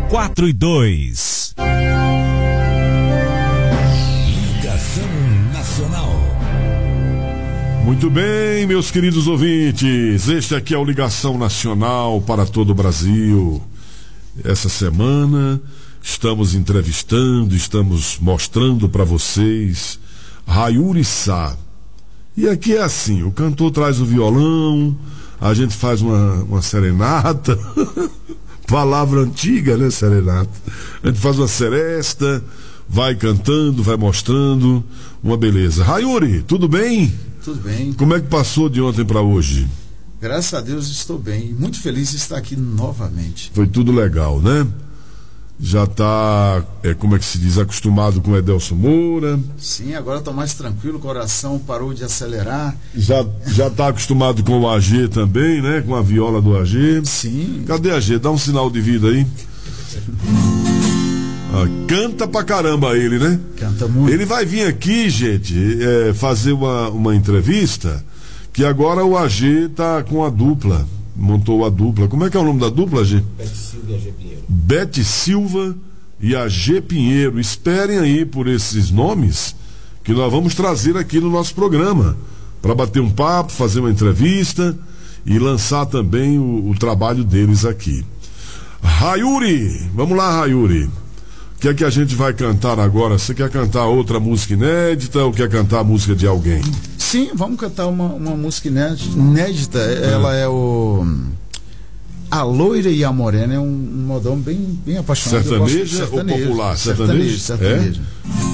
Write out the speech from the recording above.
4 e 2. Ligação Nacional. Muito bem, meus queridos ouvintes, este aqui é o Ligação Nacional para todo o Brasil. Essa semana estamos entrevistando, estamos mostrando para vocês Rayuri Sá. E aqui é assim, o cantor traz o violão, a gente faz uma serenata, palavra antiga, né, serenata. A gente faz uma seresta, vai cantando, vai mostrando, uma beleza. Rayuri, tudo bem? Tudo bem. Como é que passou de ontem para hoje? Graças a Deus estou bem, muito feliz de estar aqui novamente. Foi tudo legal, né? Já está, como é que se diz, acostumado com o Edelson Moura. Sim, agora estou mais tranquilo, o coração parou de acelerar. Já está acostumado com o AG também, né? Com a viola do AG. Sim. Cadê AG? Dá um sinal de vida aí. Canta pra caramba ele, né? Canta muito. Ele vai vir aqui, gente, fazer uma entrevista, que agora o AG tá com a dupla, montou a dupla. Como é que é o nome da dupla, AG? Bete Silva e AG Pinheiro. Esperem aí por esses nomes que nós vamos trazer aqui no nosso programa, para bater um papo, fazer uma entrevista e lançar também o trabalho deles aqui. Rayuri, vamos lá, Rayuri. O que é que a gente vai cantar agora? Você quer cantar outra música inédita ou quer cantar a música de alguém? Sim, vamos cantar uma música inédita. Ela é A Loira e a Morena, é um modão bem apaixonado. Sertaneja ou popular? Sertaneja.